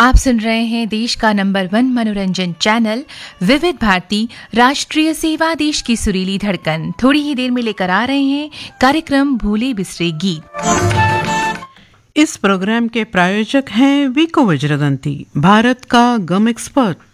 आप सुन रहे हैं देश का नंबर 1 मनोरंजन चैनल विविध भारती राष्ट्रीय सेवा, देश की सुरीली धड़कन। थोड़ी ही देर में लेकर आ रहे हैं कार्यक्रम भूले बिसरे गीत। इस प्रोग्राम के प्रायोजक हैं विको वज्रदंती, भारत का गम एक्सपर्ट।